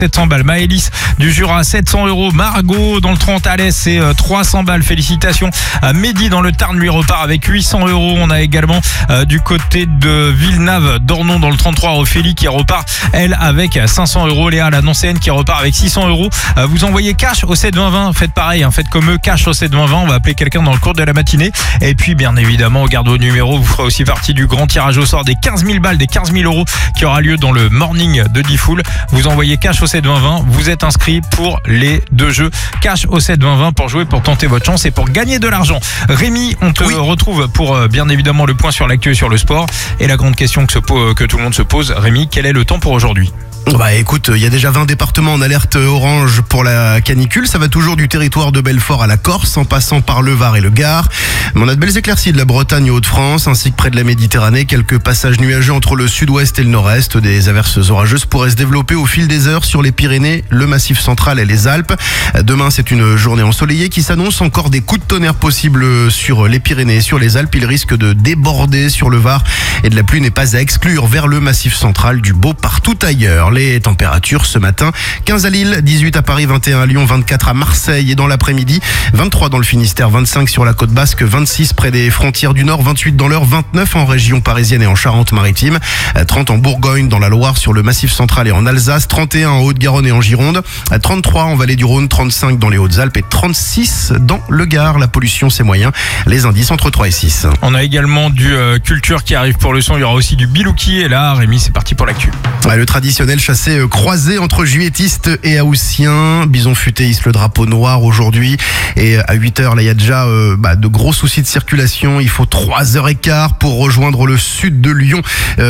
700 balles. Maëlys du Jura, 700 €. Margot dans le 30 à l'Est, c'est 300 balles. Félicitations. Mehdi dans le Tarn lui repart avec 800 €. On a également du côté de Villeneuve-d'Ornon dans le 33, Ophélie qui repart, elle, avec 500 €. Léa, la Nancéenne, qui repart avec 600 €. Vous envoyez cash au 72020. Faites pareil, faites comme eux, cash au 72020. On va appeler quelqu'un dans le cours de la matinée. Et puis, bien évidemment, garde vos numéros. Vous ferez aussi partie du grand tirage au sort des 15 000 balles, des 15 000 € qui aura lieu dans le morning de Diffoul. Vous envoyez cash au 72020. Vous êtes inscrit pour les deux jeux. Cash au 72020 pour jouer, pour tenter votre chance et pour gagner de l'argent. Rémi, on te retrouve pour bien évidemment le point sur l'actu et sur le sport. Et la grande question que tout le monde se pose, Rémi, quel est le temps pour aujourd'hui ? Bah écoute, il y a déjà 20 départements en alerte orange pour la canicule. Ça va toujours du territoire de Belfort à la Corse, en passant par le Var et le Gard. Mais on a de belles éclaircies de la Bretagne aux Hauts-de-France, ainsi que près de la Méditerranée. Quelques passages nuageux entre le sud-ouest et le nord-est. Des averses orageuses pourraient se développer au fil des heures sur les Pyrénées, le Massif central et les Alpes. Demain, c'est une journée ensoleillée qui s'annonce. Encore des coups de tonnerre possibles sur les Pyrénées et sur les Alpes. Il risque de déborder sur le Var et de la pluie n'est pas à exclure vers le Massif central. Du beau partout ailleurs. Les températures ce matin, 15 à Lille, 18 à Paris, 21 à Lyon, 24 à Marseille et dans l'après-midi, 23 dans le Finistère, 25 sur la côte basque, 26 près des frontières du Nord, 28 dans l'Eure, 29 en région parisienne et en Charente-Maritime, 30 en Bourgogne, dans la Loire, sur le Massif central et en Alsace, 31 en Haute-Garonne et en Gironde, 33 en Vallée du Rhône, 35 dans les Hautes-Alpes et 36 dans le Gard. La pollution, c'est moyen. Les indices entre 3 et 6. On a également du culture qui arrive pour le son. Il y aura aussi du Bilouki. Et là, Rémi, c'est parti pour l'actu. Le traditionnel chassé croisé entre juilletistes et haussiens. Bison Futé hisse le drapeau noir aujourd'hui. Et à 8h, là, il y a déjà de gros soucis de circulation. Il faut 3h15 pour rejoindre le sud de Lyon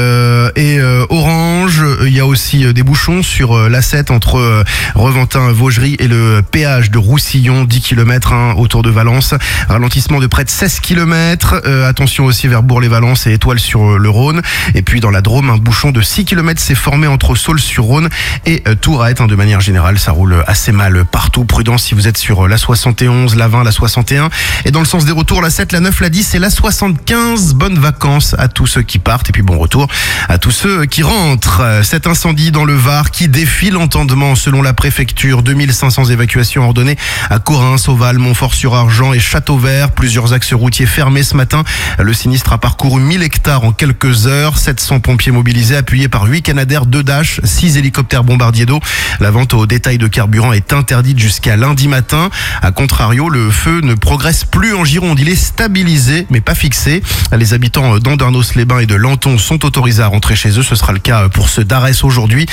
et Orange. Il y a aussi des bouchons sur l'A7 entre Reventin-Vaugerie et le péage de Roussillon, 10 km autour de Valence. Ralentissement de près de 16 km. Attention aussi vers Bourg-les-Valences et Étoile sur le Rhône. Et puis dans la Drôme, un bouchon de 6 km s'est formé entre Saulx-sur-Rhône et Tourette. De manière générale, ça roule assez mal partout. Prudence si vous êtes sur la 71, la 20, la 61. Et dans le sens des retours, la 7, la 9, la 10 et la 75. Bonnes vacances à tous ceux qui partent et puis bon retour à tous ceux qui rentrent. Cet incendie dans le Var qui défie l'entendement selon la préfecture. 2500 évacuations ordonnées à Corin, Sauval, Montfort-sur-Argent et Châteauvert. Plusieurs axes routiers fermés ce matin. Le sinistre a parcouru 1000 hectares en quelques heures. 700 pompiers mobilisés, appuyés par 8 Canadair, 2 Dash, 6 hélicoptères bombardiers d'eau. La vente au détail de carburant est interdite jusqu'à lundi matin. A contrario, le feu ne progresse plus en Gironde. Il est stabilisé, mais pas fixé. Les habitants d'Andernos-les-Bains et de Lanton sont autorisés à rentrer chez eux. Ce sera le cas pour ceux d'Arès aujourd'hui.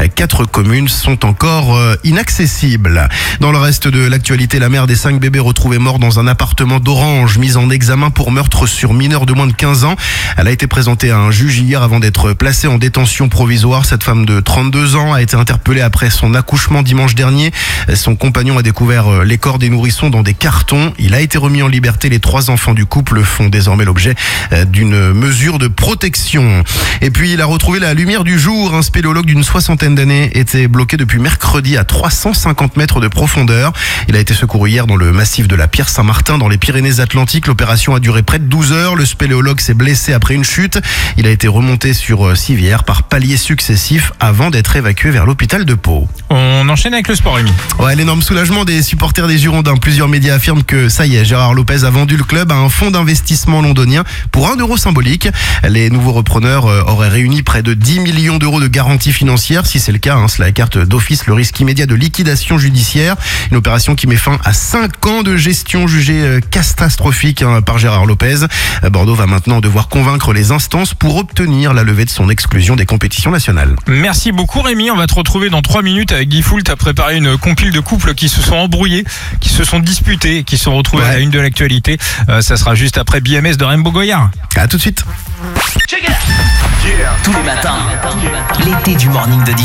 4 communes sont encore inaccessibles. Dans le reste de l'actualité, la mère des 5 bébés retrouvés morts dans un appartement d'Orange, mise en examen pour meurtre sur mineur de moins de 15 ans. Elle a été présentée à un juge hier avant d'être placée en détention provisoire. Cette femme de 32 ans a été interpellée après son accouchement dimanche dernier. Son compagnon a découvert les corps des nourrissons dans des cartons. Il a été remis en liberté. Les 3 enfants du couple font désormais l'objet d'une mesure de protection. Et puis, il a retrouvé la lumière du jour. Un spéléologue d'une 60aine d'années était bloqué depuis mercredi à 350 mètres de profondeur. Il a été secouru hier dans le massif de la Pierre-Saint-Martin dans les Pyrénées-Atlantiques. L'opération a duré près de 12 heures. Le spéléologue s'est blessé après une chute. Il a été remonté sur civière par paliers successifs avant d'être évacué vers l'hôpital de Pau. On enchaîne avec le sport, Rémi. Ouais, l'énorme soulagement des supporters des Girondins. Plusieurs médias affirment que ça y est, Gérard Lopez a vendu le club à un fonds d'investissement londonien pour 1 € symbolique. Les nouveaux repreneurs auraient réuni près de 10 millions d'euros de garantie financière. Si c'est le cas, cela écarte d'office le risque immédiat de liquidation judiciaire. Une opération qui met fin à 5 ans de gestion jugée catastrophique par Gérard Lopez. Bordeaux va maintenant devoir convaincre les instances pour obtenir la levée de son exclusion des compétitions nationales. Merci beaucoup, Rémi. On va te retrouver dans 3 minutes avec Diffoul. Tu as préparé une compile de couples qui se sont embrouillés, qui se sont disputés, qui se sont retrouvés à la une de l'actualité. Ça sera juste après BMS de Rainbow Goyard. À tout de suite. Tous les matins, l'été du morning de